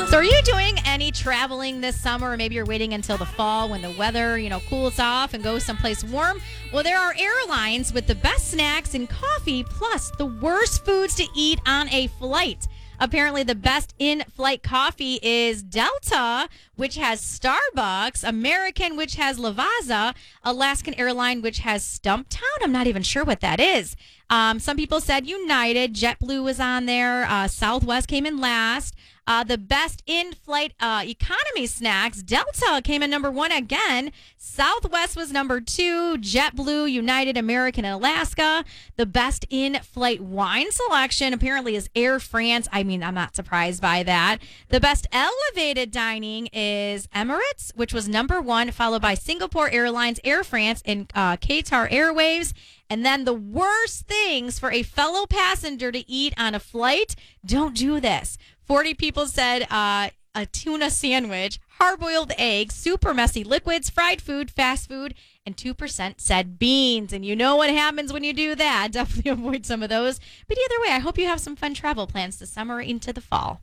So are you doing any traveling this summer, or maybe you're waiting until the fall when the weather, cools off and goes someplace warm? Well, there are airlines with the best snacks and coffee, plus the worst foods to eat on a flight. Apparently, the best in-flight coffee is Delta, which has Starbucks, American, which has Lavazza, Alaskan Airline, which has Stumptown. I'm not even sure what that is. Some people said United, JetBlue was on there, Southwest came in last. The best in-flight economy snacks, Delta came in number 1 again. Southwest was number 2. JetBlue, United, American, and Alaska. The best in-flight wine selection apparently is Air France. I mean, I'm not surprised by that. The best elevated dining is Emirates, which was number 1, followed by Singapore Airlines, Air France, and Qatar Airways. And then the worst things for a fellow passenger to eat on a flight, don't do this. 40 people said a tuna sandwich, hard-boiled eggs, super messy liquids, fried food, fast food, and 2% said beans. And you know what happens when you do that. Definitely avoid some of those. But either way, I hope you have some fun travel plans this summer into the fall.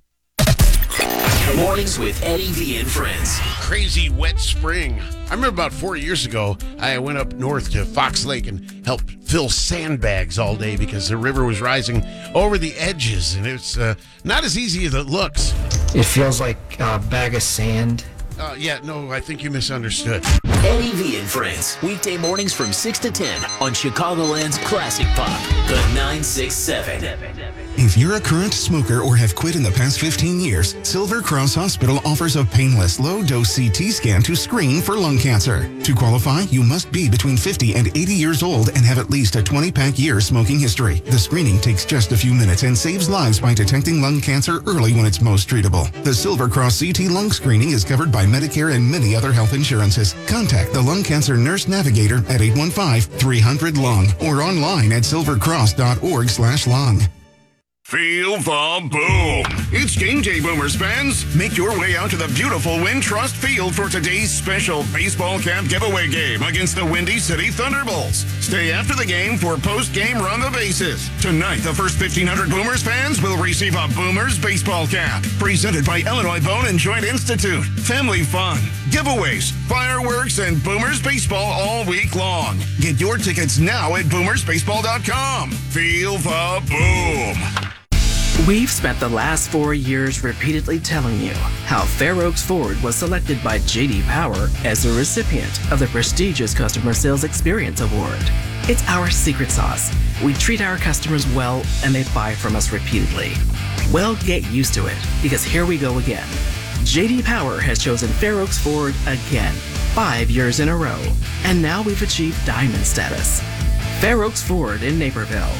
Mornings with Eddie V and friends. Crazy wet spring. I remember about 4 years ago, I went up north to Fox Lake and helped fill sandbags all day because the river was rising over the edges, and it's not as easy as it looks. It feels like a bag of sand. I think you misunderstood. Eddie V and friends. Weekday mornings from 6 to 10 on Chicagoland's Classic Pop, the 967. If you're a current smoker or have quit in the past 15 years, Silver Cross Hospital offers a painless, low-dose CT scan to screen for lung cancer. To qualify, you must be between 50 and 80 years old and have at least a 20-pack year smoking history. The screening takes just a few minutes and saves lives by detecting lung cancer early when it's most treatable. The Silver Cross CT lung screening is covered by Medicare and many other health insurances. Contact the Lung Cancer Nurse Navigator at 815-300-LUNG or online at silvercross.org/lung. Feel the boom. It's game day, Boomers fans. Make your way out to the beautiful Wintrust Field for today's special baseball cap giveaway game against the Windy City Thunderbolts. Stay after the game for post-game run the bases. Tonight, the first 1,500 Boomers fans will receive a Boomers baseball cap. Presented by Illinois Bone and Joint Institute. Family fun, giveaways, fireworks, and Boomers baseball all week long. Get your tickets now at boomersbaseball.com. Feel the boom. We've spent the last 4 years repeatedly telling you how Fair Oaks Ford was selected by J.D. Power as the recipient of the prestigious Customer Sales Experience Award. It's our secret sauce. We treat our customers well, and they buy from us repeatedly. Well, get used to it, because here we go again. J.D. Power has chosen Fair Oaks Ford again, 5 years in a row, and now we've achieved diamond status. Fair Oaks Ford in Naperville.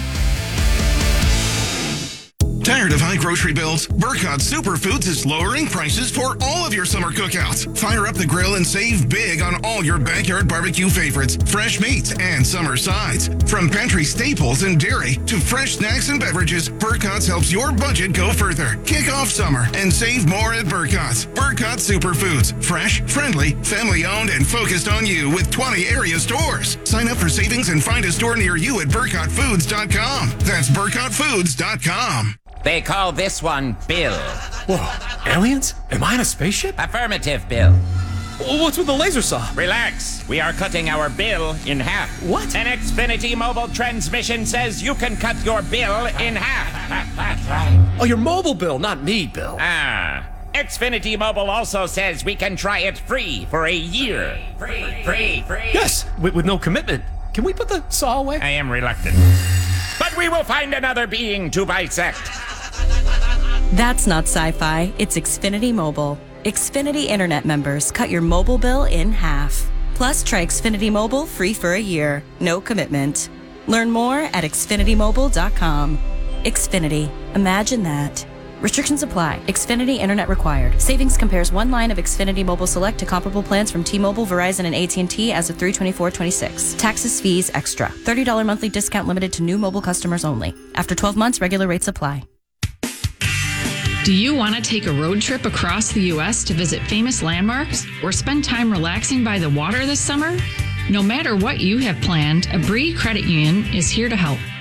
Tired of high grocery bills? Burkott Superfoods is lowering prices for all of your summer cookouts. Fire up the grill and save big on all your backyard barbecue favorites, fresh meats, and summer sides. From pantry staples and dairy to fresh snacks and beverages, Burkott's helps your budget go further. Kick off summer and save more at Burkott's. Burkott Superfoods. Fresh, friendly, family-owned, and focused on you with 20 area stores. Sign up for savings and find a store near you at burkottfoods.com. That's burkottfoods.com. They call this one Bill. Whoa, aliens? Am I in a spaceship? Affirmative, Bill. What's with the laser saw? Relax. We are cutting our bill in half. What? An Xfinity mobile transmission says you can cut your bill in half. Oh, your mobile bill, not me, Bill. Xfinity Mobile also says we can try it free for a year. Free. Yes, with no commitment. Can we put the saw away? I am reluctant. But we will find another being to bisect. That's not sci-fi, it's Xfinity Mobile. Xfinity Internet members cut your mobile bill in half. Plus, try Xfinity Mobile free for a year. No commitment. Learn more at xfinitymobile.com. Xfinity. Imagine that. Restrictions apply. Xfinity Internet required. Savings compares one line of Xfinity Mobile Select to comparable plans from T-Mobile, Verizon, and AT&T as of 3/24/26. Taxes, fees, extra. $30 monthly discount limited to new mobile customers only. After 12 months, regular rates apply. Do you want to take a road trip across the U.S. to visit famous landmarks or spend time relaxing by the water this summer? No matter what you have planned, Abri Credit Union is here to help.